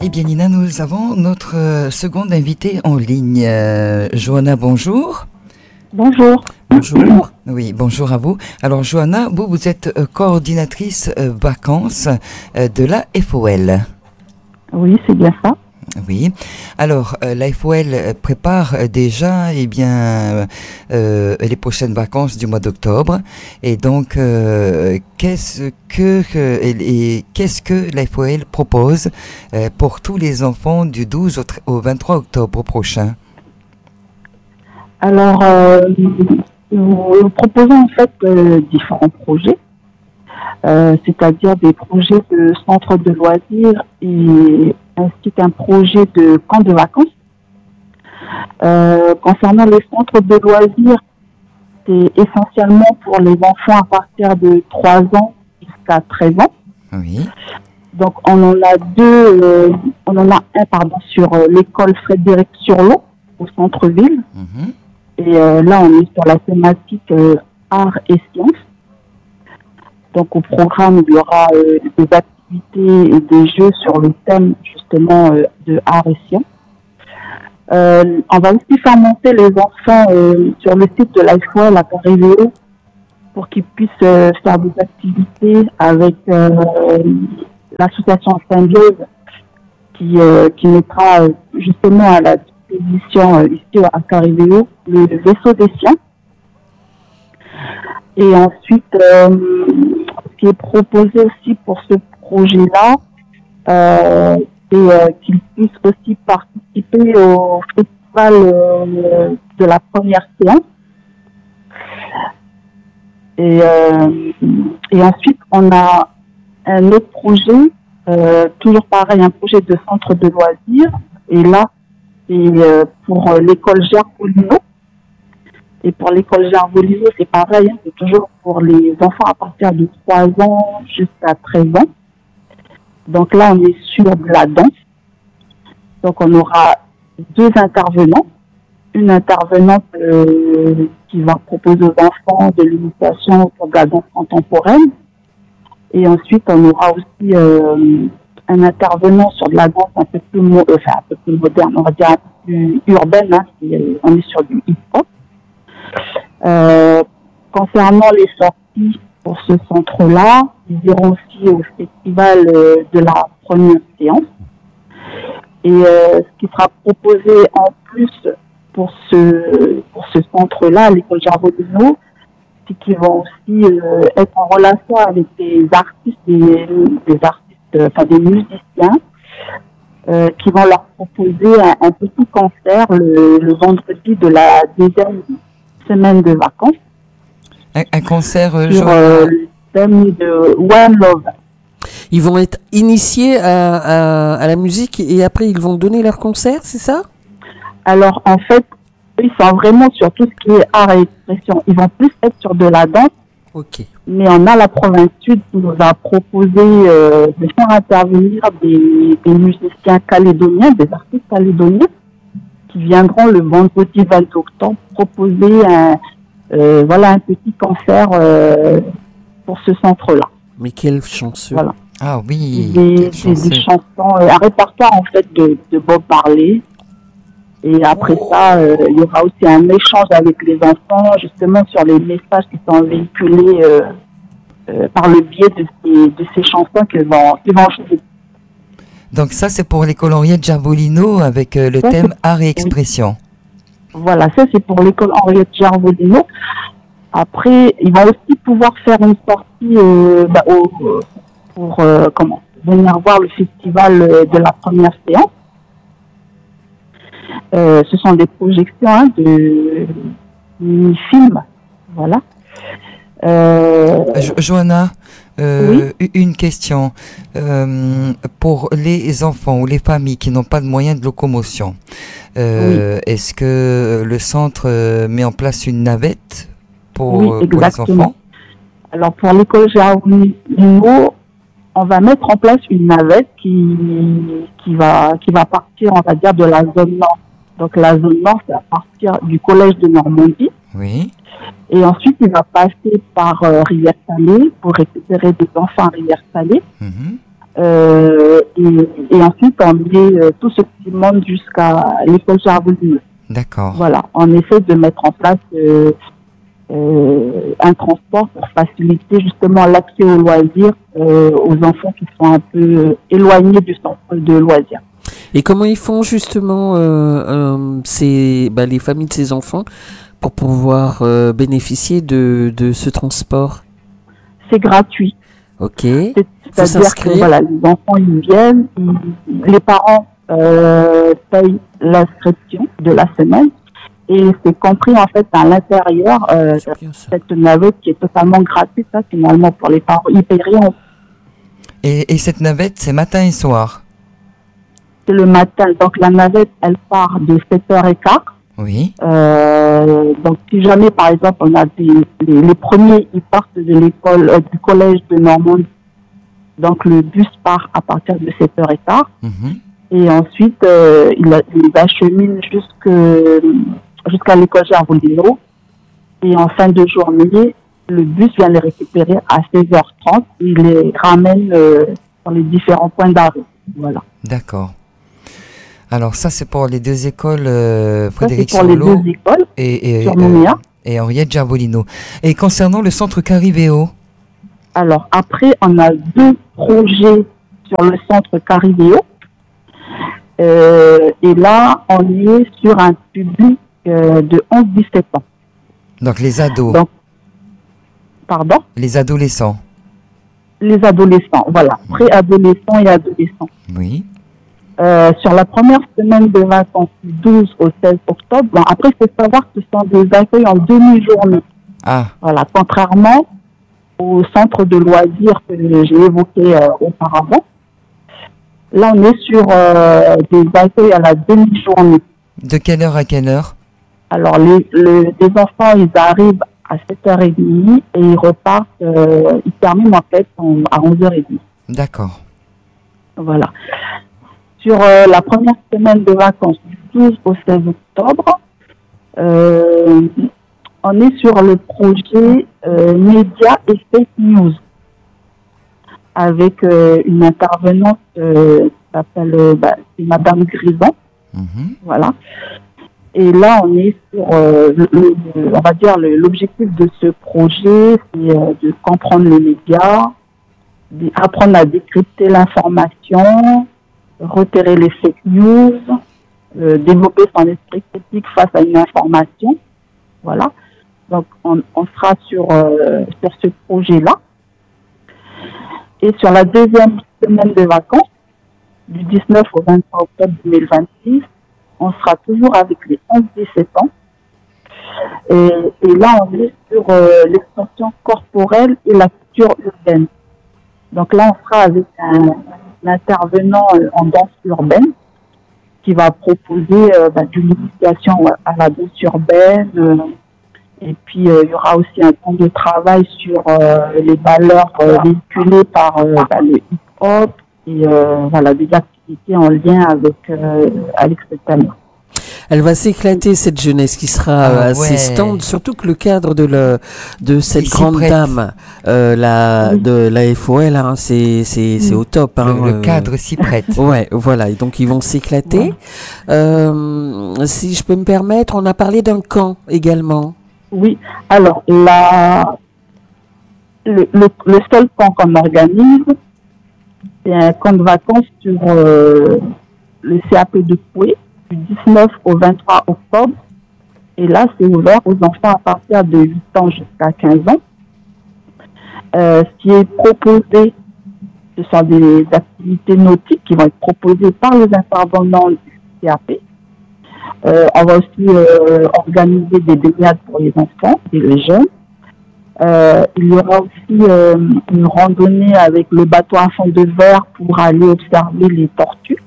Eh bien Nina, nous avons notre seconde invitée en ligne. Johanna, bonjour. Bonjour. Bonjour. Oui, bonjour à vous. Alors Johanna, vous êtes coordinatrice vacances de la FOL. Oui, c'est bien ça. Oui. Alors, la FOL prépare déjà les prochaines vacances du mois d'octobre. Et donc, qu'est-ce que la FOL propose pour tous les enfants du 12 au 23 octobre prochain? Alors, nous proposons en fait différents projets, c'est-à-dire des projets de centres de loisirs et ainsi qu'un projet de camp de vacances. Concernant les centres de loisirs, c'est essentiellement pour les enfants à partir de 3 ans jusqu'à 13 ans. Oui. Donc, on en a un sur l'école Frédéric Surlot au centre-ville. Mhm. Et là, on est sur la thématique art et sciences. Donc, au programme, il y aura des activités et des jeux sur le thème, justement, de art et sciences. On va aussi faire monter les enfants sur le site de l'IFOL à Paris-Véo pour qu'ils puissent faire des activités avec l'association Symbiose qui mettra justement à la disposition ici à Carivéo le vaisseau des sciences. Et ensuite, ce qui est proposé aussi pour ce projet-là, c'est qu'ils puissent aussi participer au festival de la première séance. Et ensuite, on a un autre projet, toujours pareil, un projet de centre de loisirs. Et là, c'est pour l'école Gervolino. Et pour l'école Gervolino, c'est pareil, c'est toujours pour les enfants à partir de 3 ans jusqu'à 13 ans. Donc là, on est sur de la danse. Donc on aura 2 intervenants. Une intervenante qui va proposer aux enfants de l'initiation pour de la danse contemporaine. Et ensuite, on aura aussi un intervenant sur de la danse un peu plus moderne, on va dire un peu plus urbaine. On est sur du hip-hop. Concernant les sorties pour ce centre-là, ils iront aussi au festival de la première séance. Et ce qui sera proposé en plus pour ce centre-là, à l'école Gervolino, c'est qu'ils vont aussi être en relation avec des artistes, des musiciens, qui vont leur proposer un petit concert le vendredi de la deuxième semaine de vacances. Un concert sur le thème de One Love. Ils vont être initiés à la musique et après ils vont donner leur concert, c'est ça? Alors en fait, ils sont vraiment sur tout ce qui est art et expression. Ils vont plus être sur de la danse. Ok. Mais on a la province sud qui nous a proposé de faire intervenir des musiciens calédoniens, des artistes calédoniens, qui viendront le vendredi 20 octobre proposer un petit concert pour ce centre-là. Mais quel chanceux. Voilà. Ah oui. Des chansons, un répertoire en fait de Bob Marley. Et après ça, il y aura aussi un échange avec les enfants, justement sur les messages qui sont véhiculés par le biais de ces chansons qu'ils vont jouer. Donc ça, c'est pour l'école Henriette Gervolino avec le thème art et expression. Oui. Voilà, ça c'est pour l'école Henriette Gervolino. Après, ils vont aussi pouvoir faire une sortie pour venir voir le festival de la première séance. Ce sont des projections de films, voilà. Johanna, oui. Une question. Pour les enfants ou les familles qui n'ont pas de moyens de locomotion, Oui. est-ce que le centre met en place une navette pour les enfants? Alors pour l'école Gervolino, on va mettre en place une navette qui va partir, on va dire, de la zone nord. Donc la zone nord, c'est à partir du collège de Normandie. Oui. Et ensuite, il va passer par Rivière-Salée pour récupérer des enfants à Rivière-Salée. Mm-hmm. Et ensuite, on met tout ce petit monde jusqu'à l'école Gervaudino. D'accord. Voilà, on essaie de mettre en place un transport pour faciliter justement l'accès aux loisirs aux enfants qui sont un peu éloignés du centre de loisirs. Et comment ils font justement les familles de ces enfants pour pouvoir bénéficier de ce transport? C'est gratuit. Ok. C'est-à-dire que voilà, les enfants ils viennent, les parents payent l'inscription de la semaine et c'est compris en fait à l'intérieur cette navette qui est totalement gratuite, ça finalement pour les parents, ils payent rien. Et cette navette, c'est matin et soir? C'est le matin, donc la navette elle part de 7h15. Oui. Donc si jamais par exemple on a les premiers ils partent de l'école du collège de Normandie, donc le bus part à partir de 7h15 et ensuite il achemine jusqu'à l'école Gervaudino et en fin de journée le bus vient les récupérer à 16h30 et il les ramène sur les différents points d'arrêt. Voilà. D'accord. Alors ça c'est pour les deux écoles Frédéric Sorlo les deux écoles, et Henriette Gervaudino. Et concernant le centre Carivéo? Alors après on a 2 projets sur le centre Carivéo et là on est sur un public de 11-17 ans. Donc les ados. Donc, pardon? Les adolescents. Les adolescents, voilà, préadolescents et adolescents. Oui. Sur la première semaine de vacances, du 12 au 16 octobre, bon, après, il faut savoir que ce sont des accueils en demi-journée. Ah. Voilà, contrairement au centre de loisirs que j'ai évoqué auparavant. Là, on est sur des accueils à la demi-journée. De quelle heure à quelle heure? Alors, les enfants, ils arrivent à 7h30 et ils repartent, ils terminent en fait à 11h30. D'accord. Voilà. Sur la première semaine de vacances du 12 au 16 octobre, on est sur le projet Médias et Fake News avec une intervenante qui s'appelle c'est Madame Grison. Voilà. Et là, on est sur, on va dire, l'objectif de ce projet, c'est de comprendre les médias, apprendre à décrypter l'information, repérer les fake news, développer son esprit critique face à une information. Voilà. Donc, on sera sur ce projet-là. Et sur la deuxième semaine de vacances, du 19 au 23 octobre 2026, on sera toujours avec les 11-17 ans. Et là, on est sur l'expression corporelle et la culture urbaine. Donc là, on sera avec un intervenant en danse urbaine qui va proposer de l'initiation à la danse urbaine. Et puis, il y aura aussi un temps de travail sur les valeurs véhiculées par le hip-hop et voilà, des activités en lien avec cette année. Elle va s'éclater, cette jeunesse qui sera assistante, surtout que le cadre de cette grande dame de la FOL, hein, c'est au top. Hein, le cadre s'y prête. Ouais, voilà, et donc ils vont s'éclater. Ouais. Si je peux me permettre, on a parlé d'un camp également. Oui, alors le seul camp qu'on organise, c'est un camp de vacances sur le CAP de Pouet, du 19 au 23 octobre. Et là, c'est ouvert aux enfants à partir de 8 ans jusqu'à 15 ans. Ce qui est proposé, ce sont des activités nautiques qui vont être proposées par les intervenants du CAP. On va aussi organiser des baignades pour les enfants et les jeunes. Il y aura aussi une randonnée avec le bateau à fond de verre pour aller observer les tortues.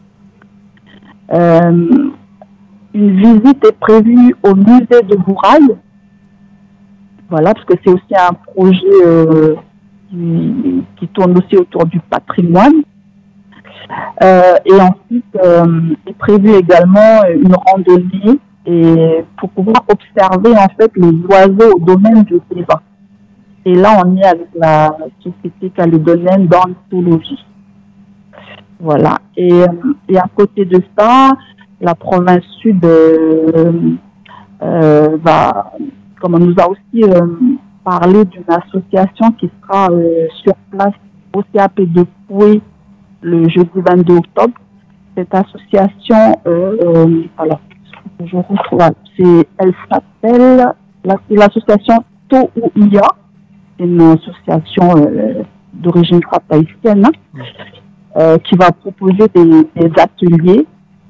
Une visite est prévue au musée de Bourail. Voilà, parce que c'est aussi un projet qui tourne aussi autour du patrimoine. Et ensuite, est prévu également une randonnée et pour pouvoir observer en fait les oiseaux au domaine de Téva. Et là, on est avec la société calédonienne d'ornithologie. Voilà. Et à côté de ça, la province sud nous a aussi parlé d'une association qui sera sur place au CAP de Poué le jeudi 22 octobre. Cette association, je retrouve, elle s'appelle l'association Touia, c'est une association d'origine haïtienne qui va proposer des ateliers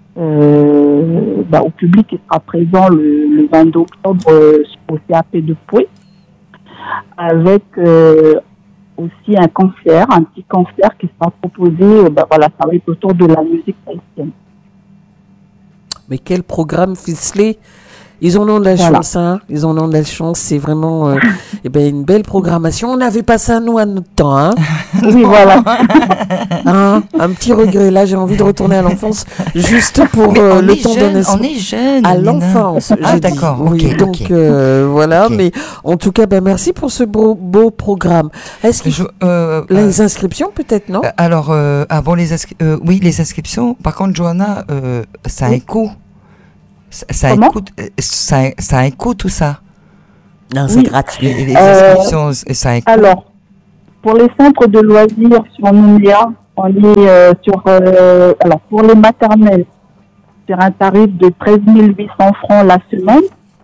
au public qui sera présent le 22 octobre au CAP de Poué, avec aussi un petit concert qui sera proposé, ça va être autour de la musique haïtienne. Mais quel programme ficelé! Ils en ont de la chance, hein. Ils en ont de la chance. C'est vraiment une belle programmation. On n'avait pas ça, nous, à notre temps, hein. Oui, voilà. Hein, un petit regret. Là, j'ai envie de retourner à l'enfance juste pour le temps de naissance. On est jeune. À l'enfance. Ah, d'accord. Oui, okay, donc, voilà. Okay. Mais en tout cas, merci pour ce beau programme. Est-ce que les inscriptions, peut-être, non? Alors, oui, les inscriptions. Par contre, Johanna, ça a un coût. Ça a un coût, tout ça? Non, c'est gratuit. Les inscriptions, ça a un coût. Alors, pour les centres de loisirs sur Nouméa, on est pour les maternelles, sur un tarif de 13 800 francs la semaine.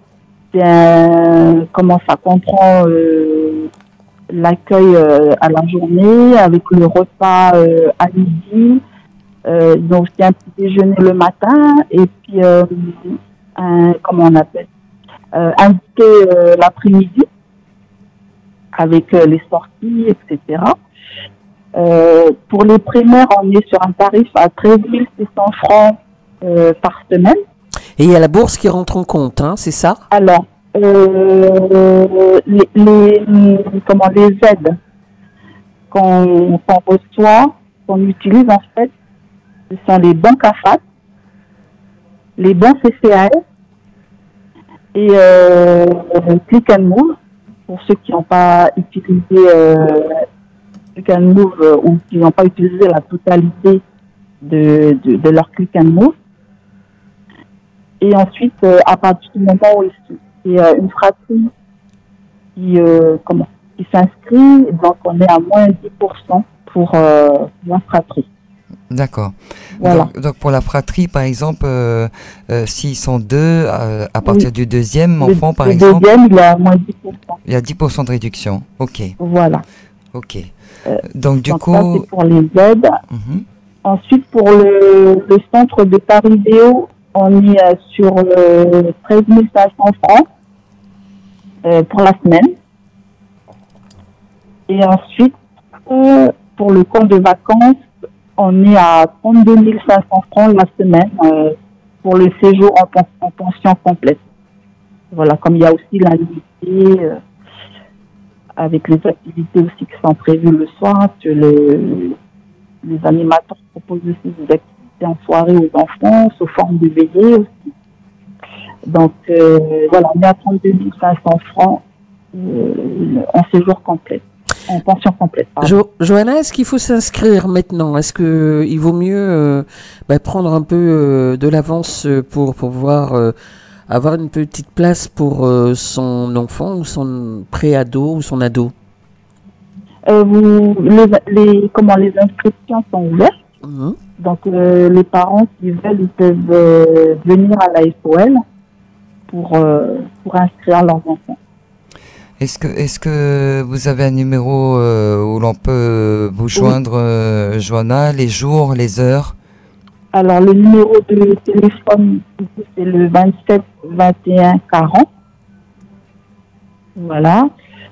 Ça comprend l'accueil à la journée, avec le repas à midi. Ils ont aussi un petit déjeuner le matin et puis un dîner l'après-midi avec les sorties, etc. Pour les primaires, on est sur un tarif à 13 600 francs par semaine. Et il y a la bourse qui rentre en compte, hein, c'est ça? Alors, les aides qu'on reçoit, qu'on utilise en fait, ce sont les bons CAFAS, les bons CCAS et Click and Move, pour ceux qui n'ont pas utilisé Click and Move ou qui n'ont pas utilisé la totalité de leur Click and Move. Et ensuite, à partir du moment où c'est une fratrie qui s'inscrit, donc on est à moins 10% pour la fratrie. D'accord. Voilà. Donc pour la fratrie, par exemple, s'ils sont deux, à partir du deuxième enfant, par exemple... Le deuxième, il y a moins 10%. Il y a 10% de réduction. OK. Voilà. OK. Donc du coup... Ça, c'est pour les aides. Mm-hmm. Ensuite, pour le centre de Paris-Déo, on est sur 13 500 francs pour la semaine. Et ensuite, pour le camp de vacances, on est à 32 500 francs la semaine pour le séjour en pension complète. Voilà, comme il y a aussi l'invité avec les activités aussi qui sont prévues le soir, que les animateurs proposent aussi des activités en soirée aux enfants, sous forme de veillée aussi. Donc voilà, on est à 32 500 francs en séjour complet. En pension complète. Johanna, est-ce qu'il faut s'inscrire maintenant? Est-ce qu'il vaut mieux prendre un peu de l'avance pour pouvoir avoir une petite place pour son enfant ou son pré-ado ou son ado? Les inscriptions sont ouvertes. Mmh. Donc les parents qui veulent, ils peuvent venir à la FOL pour inscrire leurs enfants. Est-ce que vous avez un numéro où l'on peut vous joindre, Johanna, les jours, les heures? Alors, le numéro de téléphone, c'est le 27 21 40. Voilà.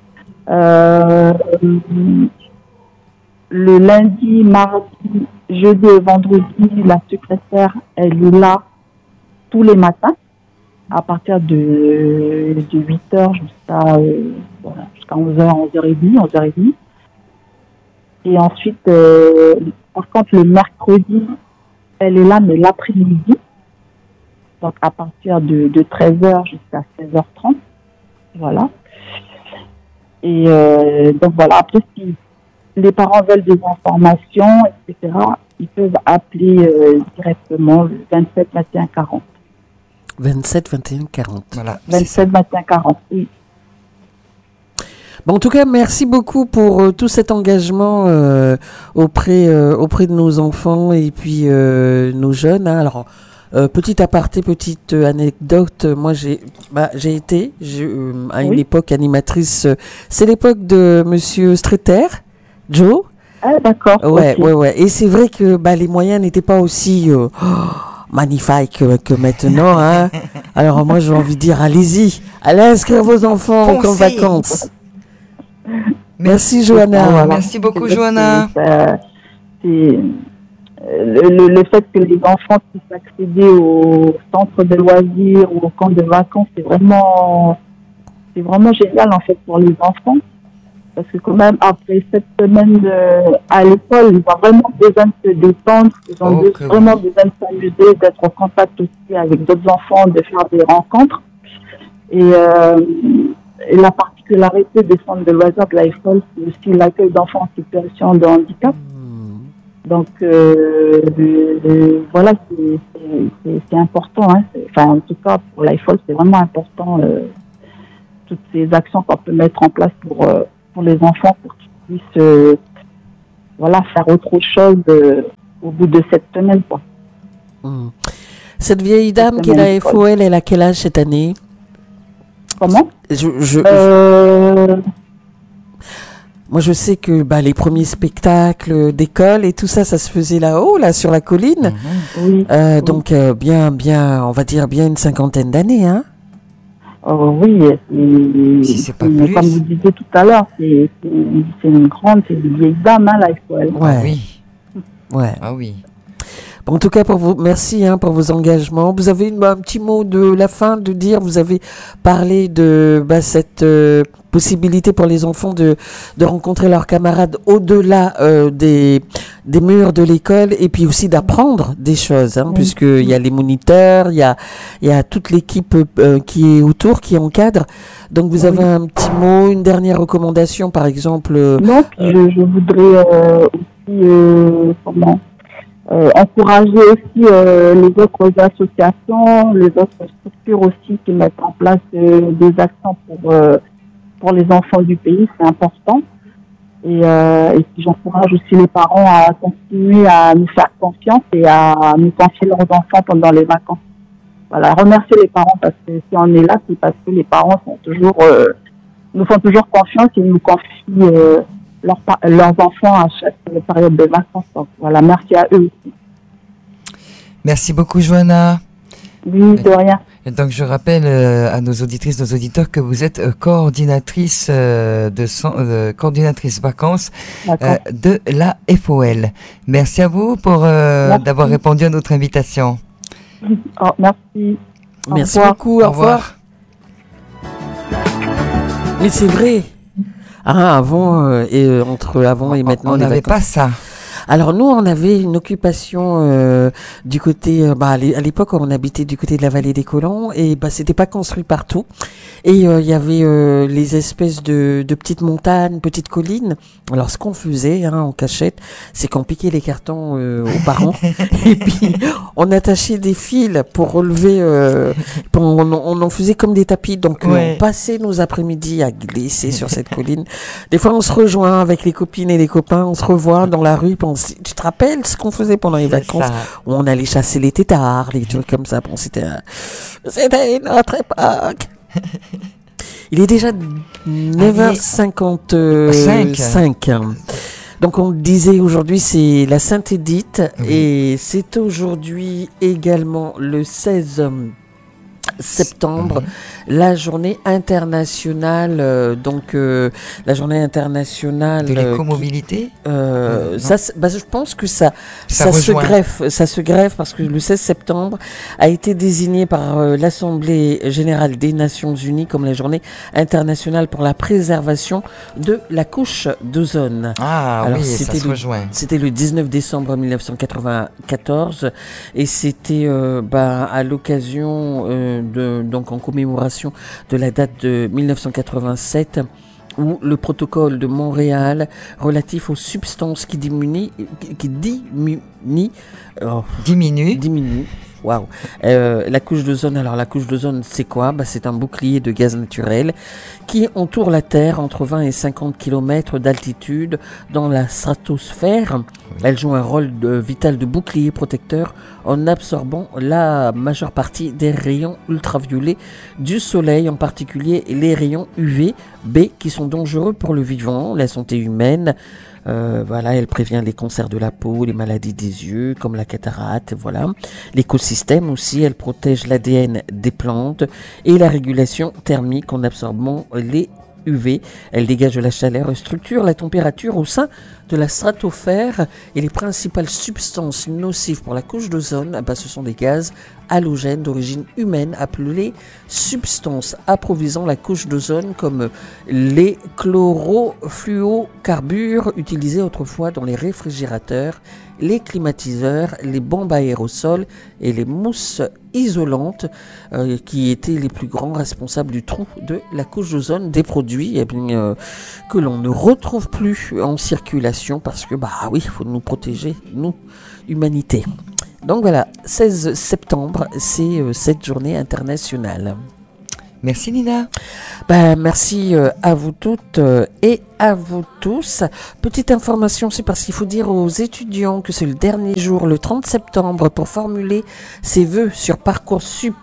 Le lundi, mardi, jeudi et vendredi, la secrétaire, elle est là tous les matins, à partir de 8h jusqu'à 11h, 11h30. Et ensuite, par contre, le mercredi, elle est là, mais l'après-midi. Donc, à partir de 13h jusqu'à 16h30. Voilà. Et donc, voilà. Après, si les parents veulent des informations, etc., ils peuvent appeler directement le 27 21 40. 27 21 40. Voilà. 27 21 40, oui. Bon, en tout cas, merci beaucoup pour tout cet engagement auprès de nos enfants et puis nos jeunes. Hein. Alors, petit aparté, petite anecdote. Moi, j'ai été à une époque animatrice. C'est l'époque de Monsieur Streeter, Joe. Ah, d'accord. Ouais, okay. ouais. Et c'est vrai que les moyens n'étaient pas aussi magnifiques que maintenant. Hein. Alors moi, j'ai envie de dire, allez-y, allez inscrire vos enfants en camp de vacances. Merci Johanna. Voilà. Merci beaucoup Johanna. Le fait que les enfants puissent accéder au centre de loisirs ou au camp de vacances, c'est vraiment génial en fait pour les enfants. Parce que quand même, après cette semaine à l'école, ils ont vraiment besoin de se détendre, ils ont vraiment besoin de s'amuser, d'être en contact aussi avec d'autres enfants, de faire des rencontres. Et la particularité des centres de loisirs de l'école, c'est aussi l'accueil d'enfants en situation de handicap. Donc, voilà, c'est important. Hein. En tout cas, pour l'IFOL, c'est vraiment important, toutes ces actions qu'on peut mettre en place pour les enfants, pour qu'ils puissent faire autre chose au bout de cette semaine. Quoi. Cette vieille dame qui est à l'IFOL, elle a quel âge cette année? Comment? Moi, je sais que les premiers spectacles d'école et tout ça, ça se faisait là-haut, là, sur la colline. Oui. Donc, bien, on va dire bien une cinquantaine d'années, hein? Oui, si c'est pas plus. Comme vous disiez tout à l'heure, c'est une vieille dame, hein, là, IFOL. Ouais. Ah oui. Ouais. Ah oui. En tout cas, merci pour vos engagements. Vous avez un petit mot de la fin de dire, vous avez parlé de cette possibilité pour les enfants de rencontrer leurs camarades au-delà des murs de l'école et puis aussi d'apprendre des choses, hein, puisqu'il y a les moniteurs, il y a toute l'équipe qui est autour, qui encadre. Donc vous avez un petit mot, une dernière recommandation, par exemple. Non, je voudrais aussi encourager aussi les autres associations, les autres structures aussi qui mettent en place des actions pour les enfants du pays, c'est important. Et puis j'encourage aussi les parents à continuer à nous faire confiance et à nous confier leurs enfants pendant les vacances. Voilà, remercier les parents parce que si on est là, c'est parce que les parents nous font toujours confiance et nous confient leurs enfants à chaque période de vacances. Donc voilà, merci à eux aussi. Merci beaucoup Johanna. Oui, de rien. Et donc je rappelle à nos auditrices, nos auditeurs que vous êtes coordinatrice coordinatrice vacances de la FOL. Merci à vous pour d'avoir répondu à notre invitation. Merci. Merci beaucoup. Au revoir. Mais c'est vrai. Avant et maintenant, on n'avait pas ça. Alors nous, on avait une occupation du côté, à l'époque, on habitait du côté de la vallée des Colons et c'était pas construit partout. Et il y avait les espèces de petites montagnes, petites collines. Alors ce qu'on faisait en cachette, c'est qu'on piquait les cartons aux parents et puis on attachait des fils pour relever. On en faisait comme des tapis. Donc on passait nos après-midi à glisser sur cette colline. Des fois, on se rejoint avec les copines et les copains, on se revoit dans la rue. Tu te rappelles ce qu'on faisait pendant les vacances où on allait chasser les têtards, les trucs comme ça. Bon, c'était notre époque. Il est déjà 9h55. Donc on le disait, aujourd'hui c'est la Sainte-Édith et c'est aujourd'hui également le 16 septembre, la journée internationale, la journée internationale de l'écomobilité. Je pense que ça se greffe parce que le 16 septembre a été désigné par l'Assemblée générale des Nations Unies comme la journée internationale pour la préservation de la couche d'ozone. Alors, ça se rejoint. C'était le 19 décembre 1994 et c'était à l'occasion donc en commémoration de la date de 1987 ou le protocole de Montréal relatif aux substances qui diminuent. Waouh. La couche d'ozone, alors la couche d'ozone, c'est quoi? C'est un bouclier de gaz naturel qui entoure la Terre entre 20 et 50 km d'altitude dans la stratosphère. Elle joue un rôle vital de bouclier protecteur en absorbant la majeure partie des rayons ultraviolets du soleil, en particulier les rayons UV, B, qui sont dangereux pour le vivant, la santé humaine. Elle prévient les cancers de la peau, les maladies des yeux, comme la cataracte, L'écosystème aussi, elle protège l'ADN des plantes et la régulation thermique en absorbant les UV. Elle dégage de la chaleur et structure la température au sein de la stratosphère. Et les principales substances nocives pour la couche d'ozone, ce sont des gaz halogènes d'origine humaine appelées substances approvisaisant la couche d'ozone, comme les chlorofluorocarbures utilisés autrefois dans les réfrigérateurs, les climatiseurs, les bombes à aérosols et les mousses isolantes qui étaient les plus grands responsables du trou de la couche d'ozone, des produits que l'on ne retrouve plus en circulation parce que il faut nous protéger, nous, humanité. Donc voilà, 16 septembre, c'est cette journée internationale. Merci Nina. Merci à vous toutes et à vous tous. Petite information, c'est parce qu'il faut dire aux étudiants que c'est le dernier jour, le 30 septembre, pour formuler ses vœux sur Parcoursup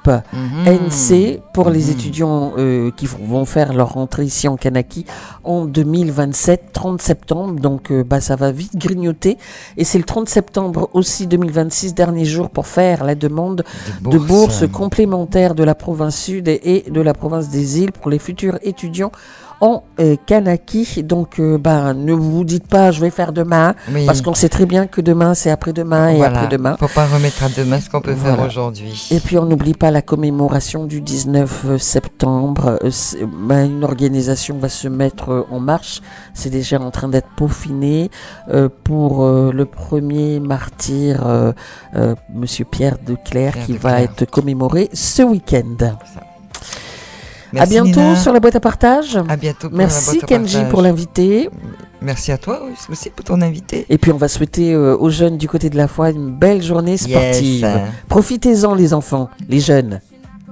NC pour les étudiants qui vont faire leur rentrée ici en Kanaki en 2027, 30 septembre. Donc ça va vite grignoter. Et c'est le 30 septembre aussi 2026, dernier jour pour faire la demande de bourse complémentaire de la province sud et de la province des îles pour les futurs étudiants en Kanaki. Donc ne vous dites pas je vais faire demain, parce qu'on sait très bien que demain c'est après-demain et après-demain. Faut pas remettre à demain ce qu'on peut faire aujourd'hui. Et puis on n'oublie pas la commémoration du 19 septembre. Une organisation va se mettre en marche. C'est déjà en train d'être peaufiné pour le premier martyr, Monsieur Pierre de Clercq, qui va être commémoré ce week-end. Merci, à bientôt Nina. Sur la boîte à partage. À bientôt. Merci Kenji pour l'invité. Merci à toi aussi pour ton invité. Et puis on va souhaiter aux jeunes du côté de la foi une belle journée sportive. Profitez-en les enfants, les jeunes.